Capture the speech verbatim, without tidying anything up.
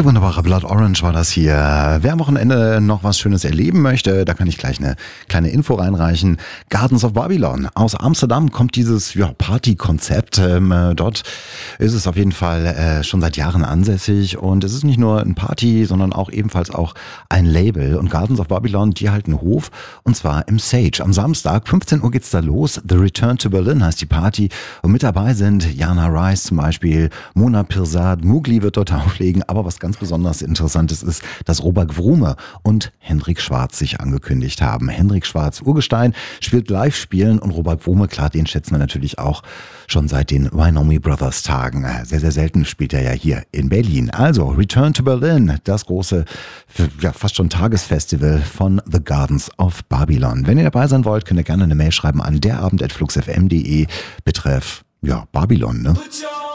Der wunderbare Blood Orange war das hier. Wer am Wochenende noch was Schönes erleben möchte, da kann ich gleich eine kleine Info reinreichen. Gardens of Babylon. Aus Amsterdam kommt dieses ja, Partykonzept. Ähm, äh, dort ist es auf jeden Fall äh, schon seit Jahren ansässig. Und es ist nicht nur ein Party, sondern auch ebenfalls auch ein Label. Und Gardens of Babylon, die halten Hof. Und zwar im Sage. Am Samstag, fünfzehn Uhr geht's da los. The Return to Berlin heißt die Party. Und mit dabei sind Jana Rice zum Beispiel, Mona Pirsad, Mugli wird dort auflegen. Aber was ganz besonders Interessantes ist, dass Robert Wrume und Hendrik Schwarz sich angekündigt haben. Hendrik Schwarz, Urgestein, spielt live spielen und Robert Wrume, klar, den schätzen wir natürlich auch schon seit den Wynomi Brothers Tagen. Sehr, sehr selten spielt er ja hier in Berlin. Also Return to Berlin, das große, ja, fast schon Tagesfestival von The Gardens of Babylon. Wenn ihr dabei sein wollt, könnt ihr gerne eine Mail schreiben an derabend at fluxfm punkt de betreff, ja, Babylon, ne?